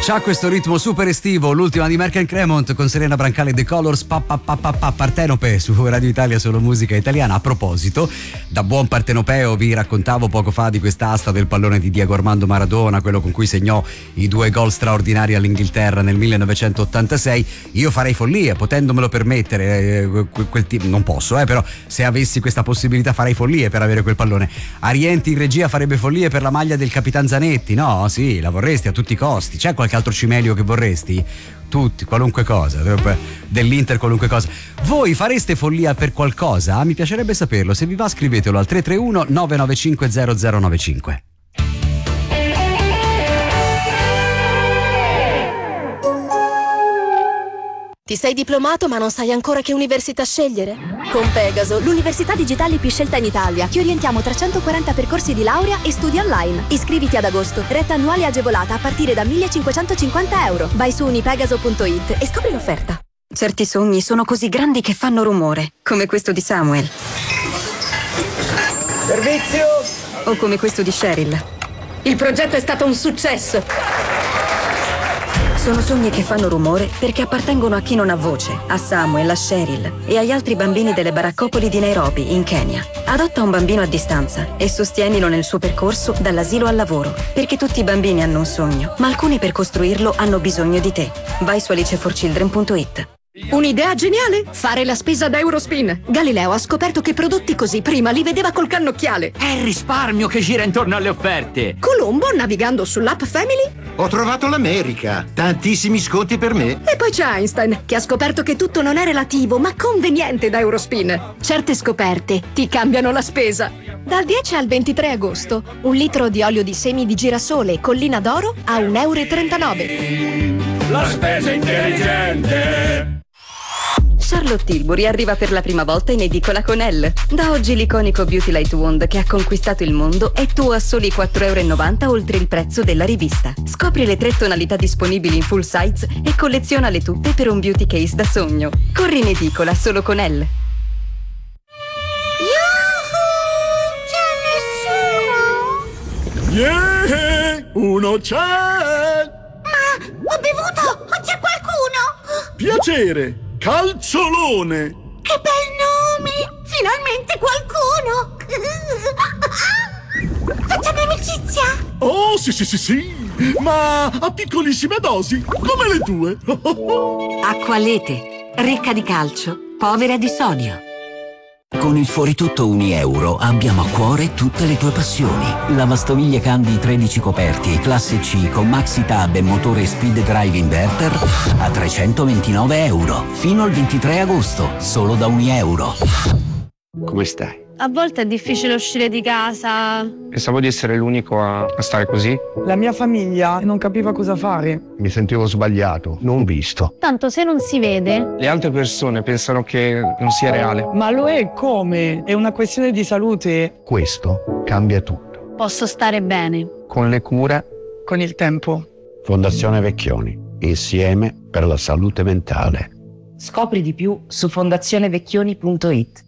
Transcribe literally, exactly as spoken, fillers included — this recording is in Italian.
C'ha questo ritmo super estivo, l'ultima di Merck and Cremont con Serena Brancale, The Colors, pa, pa, pa, pa, pa, Partenope su Radio Italia, solo musica italiana. A proposito, da buon partenopeo vi raccontavo poco fa di quest'asta del pallone di Diego Armando Maradona, quello con cui segnò i due gol straordinari all'Inghilterra nel millenovecentottantasei. Io farei follie, potendomelo permettere, eh, quel, quel t- non posso, eh, però se avessi questa possibilità farei follie per avere quel pallone. Arienti in regia farebbe follie per la maglia del Capitan Zanetti, no? Sì, la vorresti a tutti i costi. C'è qualche altro cimelio che vorresti? Tutti, qualunque cosa, dell'Inter qualunque cosa. Voi fareste follia per qualcosa? Mi piacerebbe saperlo. Se vi va, scrivetelo al tre tre uno nove nove cinque zero zero nove cinque. Ti sei diplomato ma non sai ancora che università scegliere? Con Pegaso, l'università digitale più scelta in Italia, ti orientiamo tra centoquaranta percorsi di laurea e studi online. Iscriviti ad agosto, retta annuale agevolata a partire da millecinquecentocinquanta euro. Vai su unipegaso punto it e scopri l'offerta. Certi sogni sono così grandi che fanno rumore, come questo di Samuel. Servizio! O come questo di Cheryl. Il progetto è stato un successo! Sono sogni che fanno rumore perché appartengono a chi non ha voce, a Samuel, a Cheryl e agli altri bambini delle baraccopoli di Nairobi, in Kenya. Adotta un bambino a distanza e sostienilo nel suo percorso dall'asilo al lavoro, perché tutti i bambini hanno un sogno, ma alcuni per costruirlo hanno bisogno di te. Vai su alice for children punto it. Un'idea geniale? Fare la spesa da Eurospin. Galileo ha scoperto che prodotti così prima li vedeva col cannocchiale. È il risparmio che gira intorno alle offerte. Colombo, navigando sull'app Family, ho trovato l'America, tantissimi sconti per me. E poi c'è Einstein, che ha scoperto che tutto non è relativo ma conveniente da Eurospin. Certe scoperte ti cambiano la spesa. Dal dieci al ventitré agosto, un litro di olio di semi di girasole Collina d'Oro a un euro e trentanove. La spesa intelligente. Charlotte Tilbury arriva per la prima volta in edicola con Elle. Da oggi l'iconico Beauty Light Wand che ha conquistato il mondo è tuo a soli quattro euro e novanta oltre il prezzo della rivista. Scopri le tre tonalità disponibili in full size e collezionale tutte per un beauty case da sogno. Corri in edicola solo con Elle. C'è nessuno? Yeah, uno c'è! Ma ho bevuto! C'è qualcuno? Piacere! Calciolone! Che bel nome! Finalmente qualcuno! Facciamo amicizia? Oh, sì, sì, sì, sì! Ma a piccolissime dosi, come le tue! Acqualete, ricca di calcio, povera di sodio. Con il Fuoritutto Unieuro abbiamo a cuore tutte le tue passioni. Lavastoviglie Candy tredici coperti classe C con Maxi Tab e motore Speed Drive Inverter a trecentoventinove euro. Fino al ventitré agosto, solo da Unieuro. Come stai? A volte è difficile uscire di casa. Pensavo di essere l'unico a, a stare così. La mia famiglia non capiva cosa fare. Mi sentivo sbagliato, non visto. Tanto se non si vede. Le altre persone pensano che non sia reale. Ma lo è come? È una questione di salute. Questo cambia tutto. Posso stare bene. Con le cure. Con il tempo. Fondazione Vecchioni. Insieme per la salute mentale. Scopri di più su fondazione vecchioni punto it.